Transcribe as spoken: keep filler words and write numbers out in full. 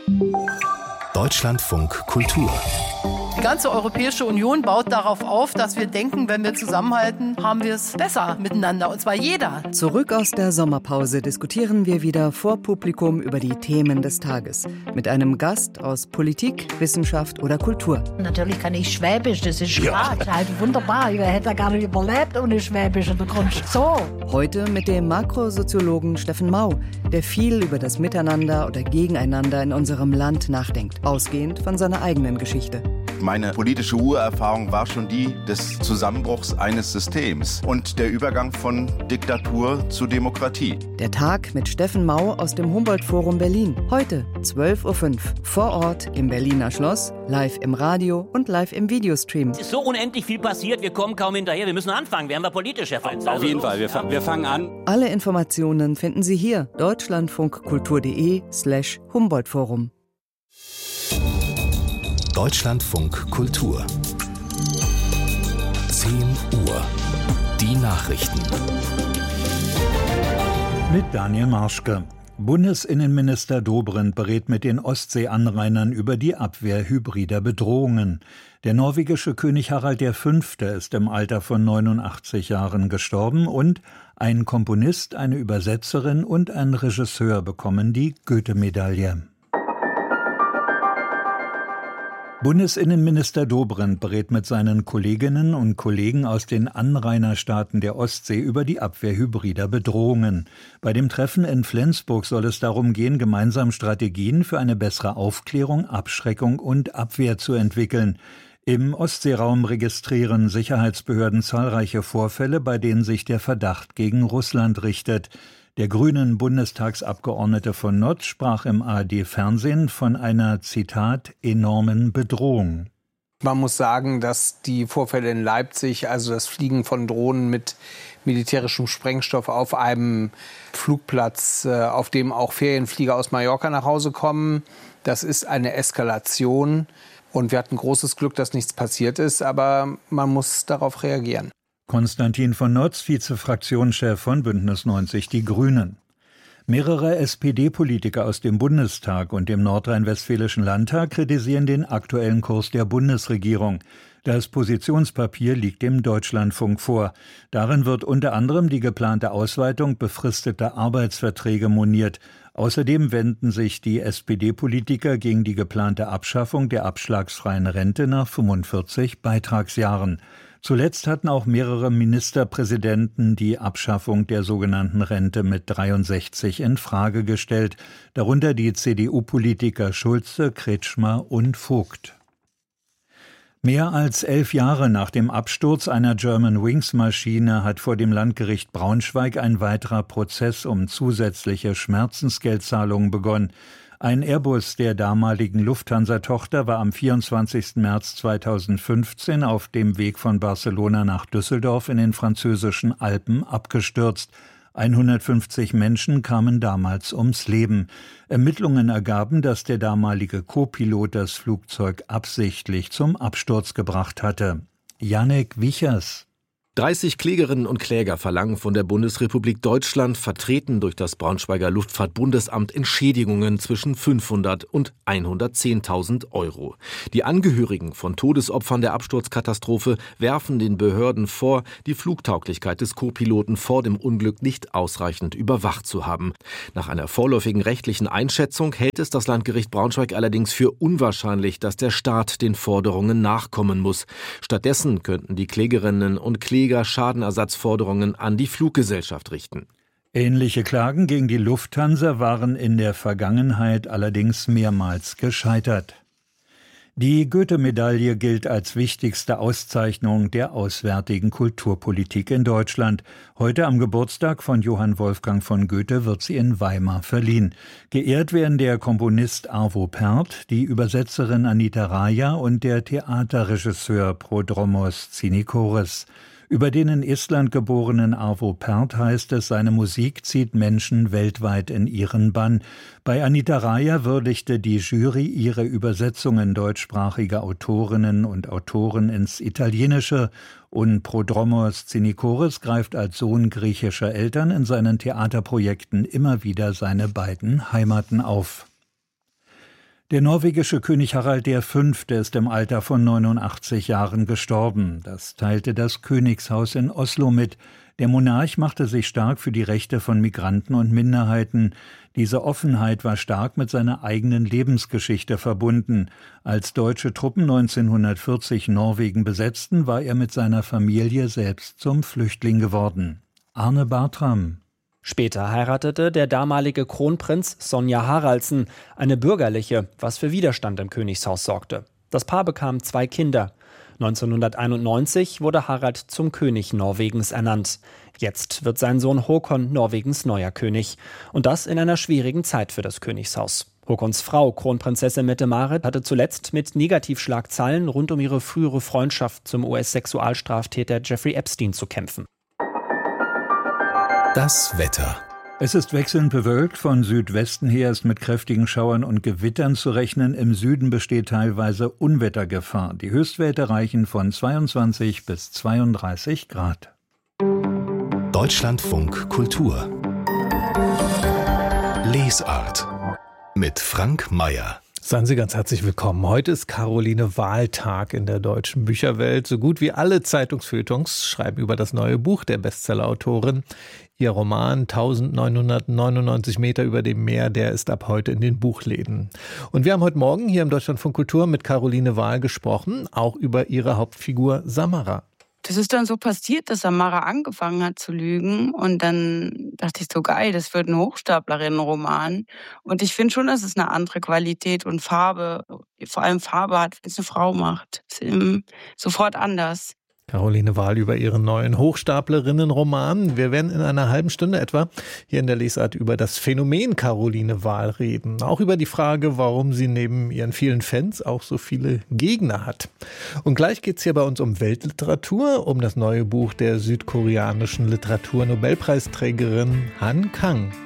Deutschlandfunk Kultur. Die ganze Europäische Union baut darauf auf, dass wir denken, wenn wir zusammenhalten, haben wir es besser miteinander, und zwar jeder. Zurück aus der Sommerpause diskutieren wir wieder vor Publikum über die Themen des Tages. Mit einem Gast aus Politik, Wissenschaft oder Kultur. Natürlich kann ich Schwäbisch, das ist klar. Ja. Halt wunderbar, ich hätte gar nicht überlebt ohne Schwäbisch in der Kunst. So. Heute mit dem Makrosoziologen Steffen Mau, der viel über das Miteinander oder Gegeneinander in unserem Land nachdenkt, ausgehend von seiner eigenen Geschichte. Meine politische Urerfahrung war schon die des Zusammenbruchs eines Systems und der Übergang von Diktatur zu Demokratie. Der Tag mit Steffen Mau aus dem Humboldt-Forum Berlin. Heute zwölf Uhr fünf vor Ort im Berliner Schloss, live im Radio und live im Videostream. Es ist so unendlich viel passiert, wir kommen kaum hinterher. Wir müssen anfangen, werden wir politisch, Herr Frenz. Auf jeden Fall, wir, fa- wir fangen an. Alle Informationen finden Sie hier, deutschlandfunkkultur.de slash Humboldt-Forum. Deutschlandfunk Kultur. zehn Uhr. Die Nachrichten. Mit Daniel Marschke. Bundesinnenminister Dobrindt berät mit den Ostseeanrainern über die Abwehr hybrider Bedrohungen. Der norwegische König Harald der Fünfte ist im Alter von neunundachtzig Jahren gestorben und ein Komponist, eine Übersetzerin und ein Regisseur bekommen die Goethe-Medaille. Bundesinnenminister Dobrindt berät mit seinen Kolleginnen und Kollegen aus den Anrainerstaaten der Ostsee über die Abwehr hybrider Bedrohungen. Bei dem Treffen in Flensburg soll es darum gehen, gemeinsam Strategien für eine bessere Aufklärung, Abschreckung und Abwehr zu entwickeln. Im Ostseeraum registrieren Sicherheitsbehörden zahlreiche Vorfälle, bei denen sich der Verdacht gegen Russland richtet. Der grünen Bundestagsabgeordnete von Notz sprach im A R D-Fernsehen von einer, Zitat, enormen Bedrohung. Man muss sagen, dass die Vorfälle in Leipzig, also das Fliegen von Drohnen mit militärischem Sprengstoff auf einem Flugplatz, auf dem auch Ferienflieger aus Mallorca nach Hause kommen, das ist eine Eskalation. Und wir hatten großes Glück, dass nichts passiert ist, aber man muss darauf reagieren. Konstantin von Notz, Vize-Fraktionschef von Bündnis neunzig Die Grünen. Mehrere S P D-Politiker aus dem Bundestag und dem nordrhein-westfälischen Landtag kritisieren den aktuellen Kurs der Bundesregierung. Das Positionspapier liegt dem Deutschlandfunk vor. Darin wird unter anderem die geplante Ausweitung befristeter Arbeitsverträge moniert. Außerdem wenden sich die S P D-Politiker gegen die geplante Abschaffung der abschlagsfreien Rente nach fünfundvierzig Beitragsjahren. Zuletzt hatten auch mehrere Ministerpräsidenten die Abschaffung der sogenannten Rente mit dreiundsechzig in Frage gestellt, darunter die C D U-Politiker Schulze, Kretschmer und Vogt. Mehr als elf Jahre nach dem Absturz einer Germanwings-Maschine hat vor dem Landgericht Braunschweig ein weiterer Prozess um zusätzliche Schmerzensgeldzahlungen begonnen. Ein Airbus der damaligen Lufthansa-Tochter war am vierundzwanzigsten März zweitausendfünfzehn auf dem Weg von Barcelona nach Düsseldorf in den französischen Alpen abgestürzt. hundertfünfzig Menschen kamen damals ums Leben. Ermittlungen ergaben, dass der damalige Co-Pilot das Flugzeug absichtlich zum Absturz gebracht hatte. Jannik Wichers. dreißig Klägerinnen und Kläger verlangen von der Bundesrepublik Deutschland, vertreten durch das Braunschweiger Luftfahrtbundesamt, Entschädigungen zwischen fünfhundert und hundertzehntausend Euro. Die Angehörigen von Todesopfern der Absturzkatastrophe werfen den Behörden vor, die Flugtauglichkeit des Co-Piloten vor dem Unglück nicht ausreichend überwacht zu haben. Nach einer vorläufigen rechtlichen Einschätzung hält es das Landgericht Braunschweig allerdings für unwahrscheinlich, dass der Staat den Forderungen nachkommen muss. Stattdessen könnten die Klägerinnen und Kläger Schadenersatzforderungen an die Fluggesellschaft richten. Ähnliche Klagen gegen die Lufthansa waren in der Vergangenheit allerdings mehrmals gescheitert. Die Goethe-Medaille gilt als wichtigste Auszeichnung der auswärtigen Kulturpolitik in Deutschland. Heute am Geburtstag von Johann Wolfgang von Goethe wird sie in Weimar verliehen. Geehrt werden der Komponist Arvo Pärt, die Übersetzerin Anita Raja und der Theaterregisseur Prodromos Tsinikoris. Über den in Estland geborenen Arvo Pärt heißt es, seine Musik zieht Menschen weltweit in ihren Bann. Bei Anita Raja würdigte die Jury ihre Übersetzungen deutschsprachiger Autorinnen und Autoren ins Italienische, und Prodromos Tsinikoris greift als Sohn griechischer Eltern in seinen Theaterprojekten immer wieder seine beiden Heimaten auf. Der norwegische König Harald der Fünfte ist im Alter von neunundachtzig Jahren gestorben. Das teilte das Königshaus in Oslo mit. Der Monarch machte sich stark für die Rechte von Migranten und Minderheiten. Diese Offenheit war stark mit seiner eigenen Lebensgeschichte verbunden. Als deutsche Truppen neunzehnhundertvierzig Norwegen besetzten, war er mit seiner Familie selbst zum Flüchtling geworden. Arne Bartram. Später heiratete der damalige Kronprinz Sonja Haraldsen, eine bürgerliche, was für Widerstand im Königshaus sorgte. Das Paar bekam zwei Kinder. neunzehnhunderteinundneunzig wurde Harald zum König Norwegens ernannt. Jetzt wird sein Sohn Håkon Norwegens neuer König. Und das in einer schwierigen Zeit für das Königshaus. Håkons Frau, Kronprinzessin Mette-Marit, hatte zuletzt mit Negativschlagzeilen rund um ihre frühere Freundschaft zum U S-Sexualstraftäter Jeffrey Epstein zu kämpfen. Das Wetter. Es ist wechselnd bewölkt, von Südwesten her ist mit kräftigen Schauern und Gewittern zu rechnen. Im Süden besteht teilweise Unwettergefahr. Die Höchstwerte reichen von zweiundzwanzig bis zweiunddreißig Grad. Deutschlandfunk Kultur. Lesart mit Frank Mayer. Seien Sie ganz herzlich willkommen. Heute ist Caroline Wahl-Tag in der deutschen Bücherwelt. So gut wie alle Zeitungsfeuilletons schreiben über das neue Buch der Bestsellerautorin. Ihr Roman eintausendneunhundertneunundneunzig Meter über dem Meer, der ist ab heute in den Buchläden. Und wir haben heute Morgen hier im Deutschlandfunk Kultur mit Caroline Wahl gesprochen, auch über ihre Hauptfigur Samara. Das ist dann so passiert, dass Samara angefangen hat zu lügen und dann dachte ich so, geil, das wird ein Hochstaplerinnenroman. Und ich finde schon, dass es eine andere Qualität und Farbe, vor allem Farbe hat, wenn es eine Frau macht. Ist sofort anders. Caroline Wahl über ihren neuen Hochstaplerinnenroman. Wir werden in einer halben Stunde etwa hier in der Lesart über das Phänomen Caroline Wahl reden. Auch über die Frage, warum sie neben ihren vielen Fans auch so viele Gegner hat. Und gleich geht's hier bei uns um Weltliteratur, um das neue Buch der südkoreanischen Literaturnobelpreisträgerin Han Kang.